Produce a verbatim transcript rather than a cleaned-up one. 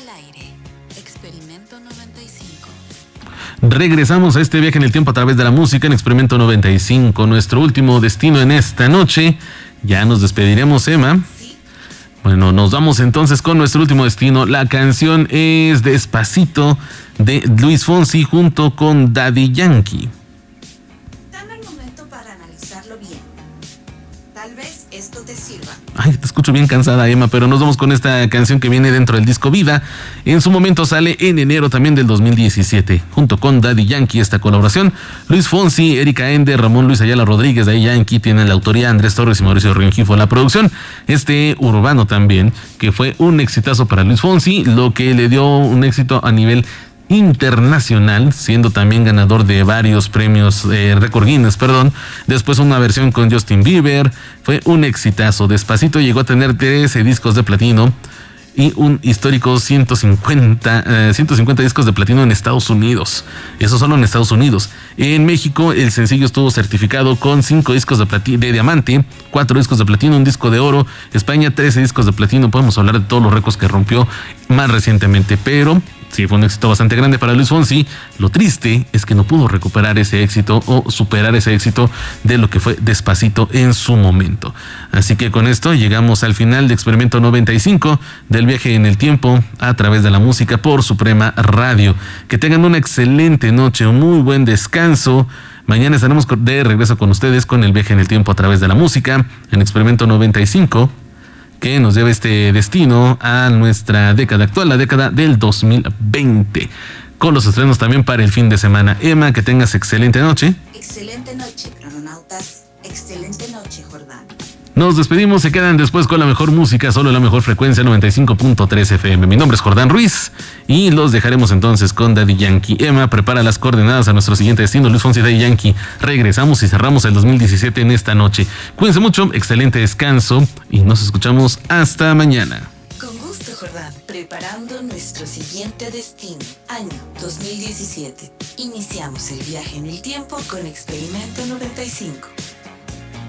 aire. Experimento noventa y cinco. Regresamos a este viaje en el tiempo a través de la música en Experimento noventa y cinco. Nuestro último destino en esta noche. Ya nos despediremos, Emma. ¿Sí? Bueno, nos vamos entonces con nuestro último destino. La canción es Despacito de Luis Fonsi junto con Daddy Yankee. Dame un momento para analizarlo bien. Tal vez esto te sirva. Ay, te escucho bien cansada, Emma, pero nos vamos con esta canción que viene dentro del disco Vida. En su momento sale en enero también del dos mil diecisiete, junto con Daddy Yankee esta colaboración. Luis Fonsi, Erika Ender, Ramón Luis Ayala Rodríguez, Daddy Yankee tienen la autoría, Andrés Torres y Mauricio Rengifo la producción. Este urbano también, que fue un exitazo para Luis Fonsi, lo que le dio un éxito a nivel internacional, siendo también ganador de varios premios, eh, récord Guinness, perdón. Después una versión con Justin Bieber, fue un exitazo. Despacito llegó a tener trece discos de platino y un histórico ciento cincuenta, eh, ciento cincuenta discos de platino en Estados Unidos. Eso solo en Estados Unidos. En México el sencillo estuvo certificado con cinco discos de, platino, de diamante, cuatro discos de platino, un disco de oro. España, trece discos de platino. Podemos hablar de todos los récords que rompió más recientemente, pero sí, fue un éxito bastante grande para Luis Fonsi. Lo triste es que no pudo recuperar ese éxito o superar ese éxito de lo que fue Despacito en su momento. Así que con esto llegamos al final de Experimento noventa y cinco del viaje en el tiempo a través de la música por Suprema Radio. Que tengan una excelente noche, un muy buen descanso. Mañana estaremos de regreso con ustedes con el viaje en el tiempo a través de la música en Experimento noventa y cinco. Que nos lleva este destino a nuestra década actual, la década del dos mil veinte, con los estrenos también para el fin de semana. Emma, que tengas excelente noche. Excelente noche, crononautas. Excelente noche, Jordán. Nos despedimos, se quedan después con la mejor música, solo la mejor frecuencia, noventa y cinco punto tres F M. Mi nombre es Jordán Ruiz y los dejaremos entonces con Daddy Yankee. Emma, prepara las coordenadas a nuestro siguiente destino, Luis Fonsi, Daddy Yankee. Regresamos y cerramos el dos mil diecisiete en esta noche. Cuídense mucho, excelente descanso y nos escuchamos hasta mañana. Con gusto, Jordán. Preparando nuestro siguiente destino, año dos mil diecisiete. Iniciamos el viaje en el tiempo con Experimento noventa y cinco.